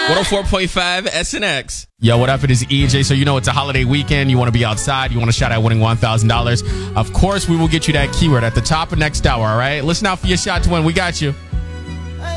104.5 SNX. Yo, what up? It is EJ. So you know it's a holiday weekend. You want to be outside. You want a shot at winning $1,000. Of course, we will get you that keyword at the top of next hour, all right? Listen out for your shot to win. We got you.